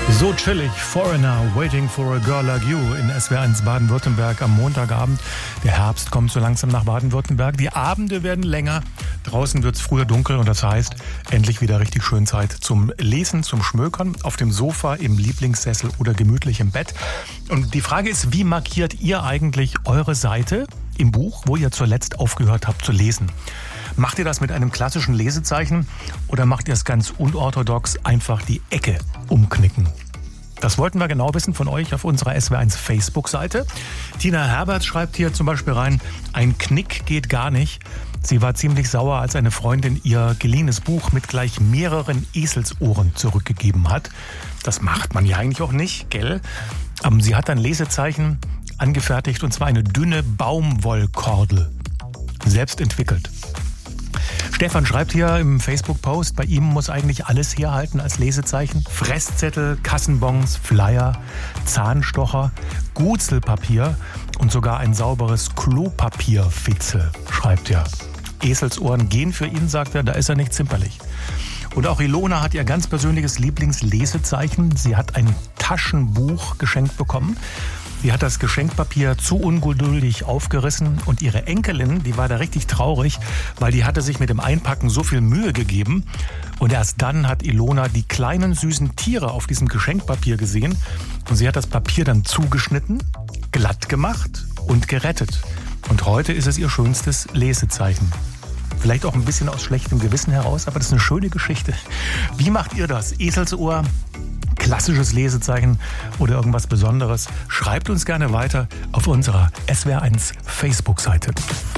So chillig, Foreigner, Waiting for a Girl Like You in SWR1 Baden-Württemberg am Montagabend. Der Herbst kommt so langsam nach Baden-Württemberg. Die Abende werden länger, draußen wird es früher dunkel und das heißt, endlich wieder richtig schön Zeit zum Lesen, zum Schmökern, auf dem Sofa, im Lieblingssessel oder gemütlich im Bett. Und die Frage ist, wie markiert ihr eigentlich eure Seite im Buch, wo ihr zuletzt aufgehört habt zu lesen? Macht ihr das mit einem klassischen Lesezeichen oder macht ihr es ganz unorthodox, einfach die Ecke umknicken? Das wollten wir genau wissen von euch auf unserer SWR1 Facebook-Seite. Tina Herbert schreibt hier zum Beispiel rein, ein Knick geht gar nicht. Sie war ziemlich sauer, als eine Freundin ihr geliehenes Buch mit gleich mehreren Eselsohren zurückgegeben hat. Das macht man ja eigentlich auch nicht, gell? Sie hat ein Lesezeichen angefertigt und zwar eine dünne Baumwollkordel. Selbst entwickelt. Stefan schreibt hier im Facebook-Post, bei ihm muss eigentlich alles herhalten als Lesezeichen. Fresszettel, Kassenbons, Flyer, Zahnstocher, Gutzelpapier und sogar ein sauberes Klopapierfitzel, schreibt er. Eselsohren gehen für ihn, sagt er, da ist er nicht zimperlich. Und auch Ilona hat ihr ganz persönliches Lieblingslesezeichen. Sie hat ein Taschenbuch geschenkt bekommen. Sie hat das Geschenkpapier zu ungeduldig aufgerissen und ihre Enkelin, die war da richtig traurig, weil die hatte sich mit dem Einpacken so viel Mühe gegeben. Und erst dann hat Ilona die kleinen süßen Tiere auf diesem Geschenkpapier gesehen und sie hat das Papier dann zugeschnitten, glatt gemacht und gerettet. Und heute ist es ihr schönstes Lesezeichen. Vielleicht auch ein bisschen aus schlechtem Gewissen heraus, aber das ist eine schöne Geschichte. Wie macht ihr das? Eselsohr? Klassisches Lesezeichen oder irgendwas Besonderes? Schreibt uns gerne weiter auf unserer SWR1 Facebook-Seite.